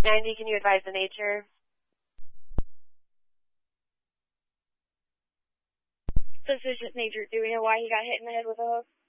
90, can you advise the nature? Suspicious nature. Do we know why he got hit in the head with a hose?